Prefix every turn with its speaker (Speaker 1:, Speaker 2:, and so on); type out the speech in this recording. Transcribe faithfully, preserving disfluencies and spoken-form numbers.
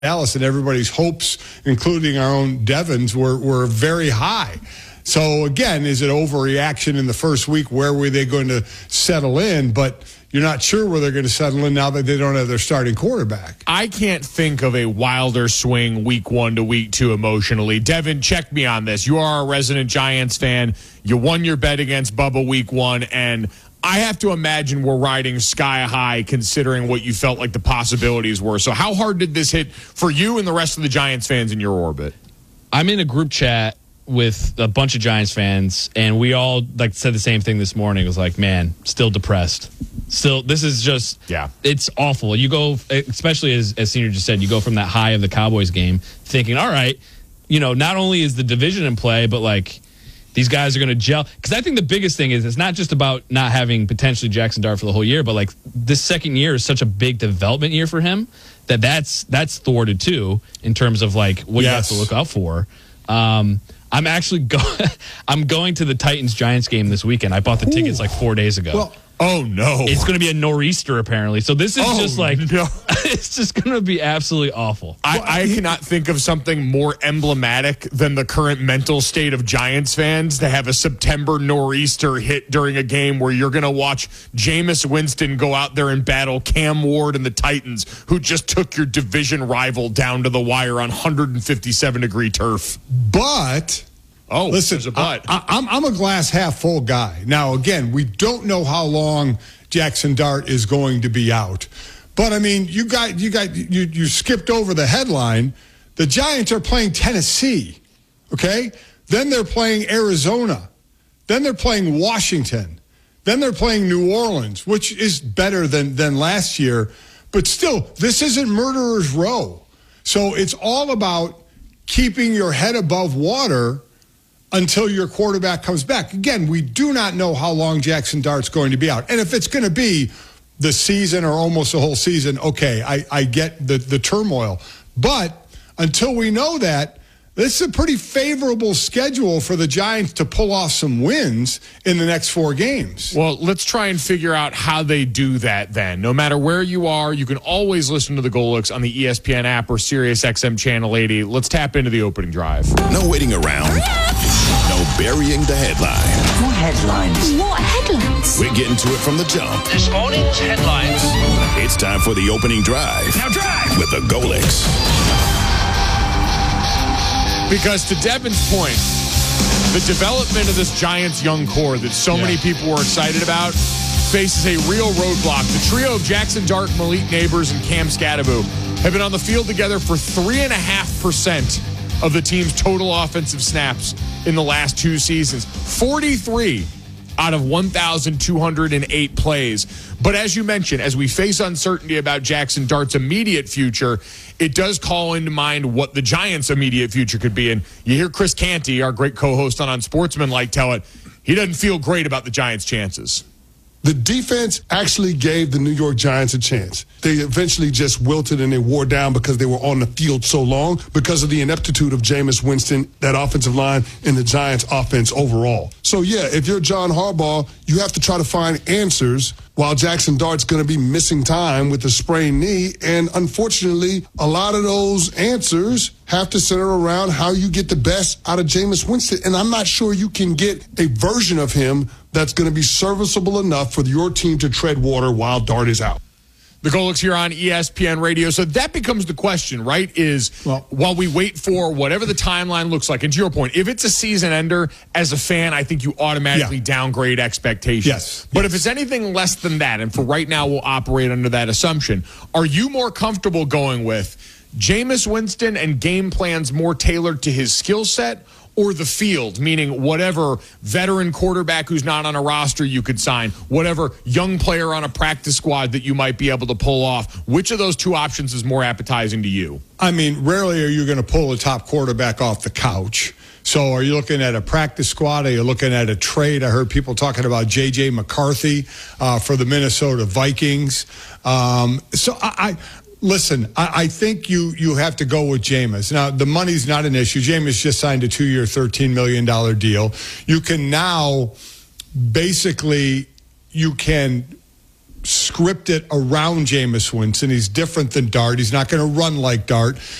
Speaker 1: Dallas, and everybody's hopes, including our own Devins, were, were very high. So, again, is it overreaction in the first week? Where were they going to settle in? But you're not sure where they're going to settle in now that they don't have their starting quarterback.
Speaker 2: I can't think of a wilder swing week one to week two emotionally. Devin, check me on this. You are a resident Giants fan. You won your bet against Bubba week one, and I have to imagine we're riding sky high considering what you felt like the possibilities were. So how hard did this hit for you and the rest of the Giants fans in your orbit?
Speaker 3: I'm in a group chat with a bunch of Giants fans, and we all like said the same thing this morning. It was like, man, still depressed. Still, this is just,
Speaker 2: yeah,
Speaker 3: it's awful. You go, especially as, as Senior just said, you go from that high of the Cowboys game thinking, all right, you know, not only is the division in play, but like, these guys are going to gel. Because I think the biggest thing is it's not just about not having potentially Jackson Dart for the whole year, but like this second year is such a big development year for him that that's that's thwarted too in terms of like what
Speaker 1: yes.
Speaker 3: you have to look out for. Um, I'm actually going. I'm going to the Titans Giants game this weekend. I bought the Ooh. tickets like four days ago.
Speaker 1: Well,
Speaker 2: oh no!
Speaker 3: It's going to be a nor'easter apparently. So this is
Speaker 2: oh,
Speaker 3: just like
Speaker 2: no.
Speaker 3: It's just going to be absolutely awful.
Speaker 2: I, I cannot think of something more emblematic than the current mental state of Giants fans to have a September nor'easter hit during a game where you're going to watch Jameis Winston go out there and battle Cam Ward and the Titans, who just took your division rival down to the wire on one hundred fifty-seven degree turf.
Speaker 1: But
Speaker 2: oh,
Speaker 1: listen,
Speaker 2: there's a but.
Speaker 1: I, I'm, I'm a glass half full guy. Now, again, we don't know how long Jackson Dart is going to be out. But I mean, you got you got you you skipped over the headline. The Giants are playing Tennessee, okay? Then they're playing Arizona. Then they're playing Washington. Then they're playing New Orleans, which is better than than last year. But still, this isn't Murderer's Row. So it's all about keeping your head above water until your quarterback comes back. Again, we do not know how long Jackson Dart's going to be out. And if it's going to be the season or almost the whole season, okay, I, I get the, the turmoil. But until we know that, this is a pretty favorable schedule for the Giants to pull off some wins in the next four games.
Speaker 2: Well, let's try and figure out how they do that then. No matter where you are, you can always listen to the Golix on the E S P N app or Sirius X M Channel eighty. Let's tap into the opening drive.
Speaker 4: No waiting around. No burying the headline.
Speaker 5: What headlines?
Speaker 6: What headlines?
Speaker 4: We're getting to it from the jump.
Speaker 5: This morning's headlines.
Speaker 4: It's time for the opening drive.
Speaker 5: Now drive!
Speaker 4: With the Golix.
Speaker 2: Because to Devin's point, the development of this Giants young core that so yeah. many people were excited about faces a real roadblock. The trio of Jackson Dart, Malik Nabers, and Cam Scatterbo have been on the field together for three point five percent of the team's total offensive snaps in the last two seasons. forty-three out of one thousand two hundred eight plays. But as you mentioned, as we face uncertainty about Jackson Dart's immediate future, it does call into mind what the Giants' immediate future could be. And you hear Chris Canty, our great co-host on Unsportsmanlike, tell it, he doesn't feel great about the Giants' chances.
Speaker 7: The defense actually gave the New York Giants a chance. They eventually just wilted and they wore down because they were on the field so long because of the ineptitude of Jameis Winston, that offensive line, and the Giants' offense overall. So, yeah, if you're John Harbaugh, you have to try to find answers while Jackson Dart's going to be missing time with a sprained knee. And unfortunately, a lot of those answers have to center around how you get the best out of Jameis Winston. And I'm not sure you can get a version of him that's going to be serviceable enough for your team to tread water while Dart is out.
Speaker 2: The Golix here on E S P N Radio. So that becomes the question, right, is well, while we wait for whatever the timeline looks like, and to your point, if it's a season ender, as a fan, I think you automatically yeah. downgrade expectations.
Speaker 1: Yes.
Speaker 2: But
Speaker 1: yes.
Speaker 2: if it's anything less than that, and for right now we'll operate under that assumption, are you more comfortable going with Jameis Winston and game plans more tailored to his skill set, or the field, meaning whatever veteran quarterback who's not on a roster you could sign, whatever young player on a practice squad that you might be able to pull off? Which of those two options is more appetizing to you?
Speaker 1: I mean, rarely are you going to pull a top quarterback off the couch. So are you looking at a practice squad? Are you looking at a trade? I heard people talking about J J McCarthy uh, for the Minnesota Vikings. Um, so I... I Listen, I, I think you you have to go with Jameis. Now, the money's not an issue. Jameis just signed a two-year, thirteen million dollars deal. You can now, basically, you can script it around Jameis Winston. He's different than Dart. He's not going to run like Dart.